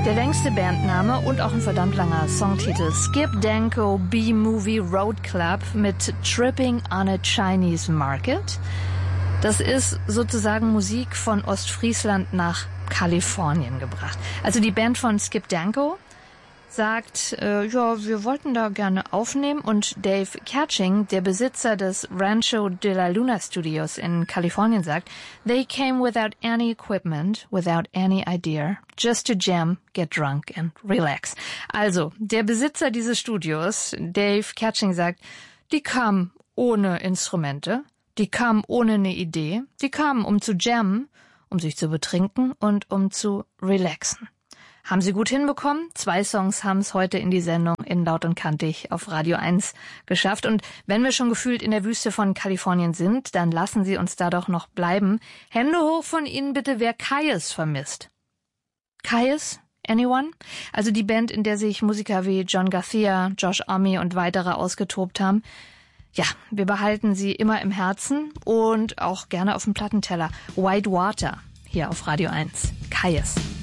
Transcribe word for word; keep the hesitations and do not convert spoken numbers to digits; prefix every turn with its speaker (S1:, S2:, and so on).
S1: Der längste Bandname und auch ein verdammt langer Songtitel. Skip Danko B-Movie Road Club mit Tripping on a Chinese Market. Das ist sozusagen Musik von Ostfriesland nach Kalifornien gebracht. Also die Band von Skip Danko sagt, äh, ja, wir wollten da gerne aufnehmen, und Dave Catching, der Besitzer des Rancho de la Luna Studios in Kalifornien, sagt, they came without any equipment, without any idea, just to jam, get drunk and relax. Also, der Besitzer dieses Studios, Dave Catching, sagt, die kamen ohne Instrumente, die kamen ohne eine Idee, die kamen, um zu jammen, um sich zu betrinken und um zu relaxen. Haben sie gut hinbekommen. Zwei Songs haben es heute in die Sendung in Laut und Kantig auf Radio eins geschafft. Und wenn wir schon gefühlt in der Wüste von Kalifornien sind, dann lassen Sie uns da doch noch bleiben. Hände hoch von Ihnen bitte, wer Kyuss vermisst. Kyuss? Anyone? Also die Band, in der sich Musiker wie John Garcia, Josh Homme und weitere ausgetobt haben. Ja, wir behalten sie immer im Herzen und auch gerne auf dem Plattenteller. White Water hier auf Radio eins. Kyuss.